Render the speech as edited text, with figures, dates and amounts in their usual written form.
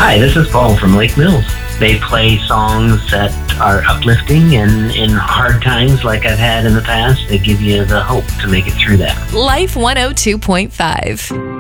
Hi, this is Paul from Lake Mills. They play songs that are uplifting, and in hard times like I've had in the past, they give you the hope to make it through that. Life 102.5.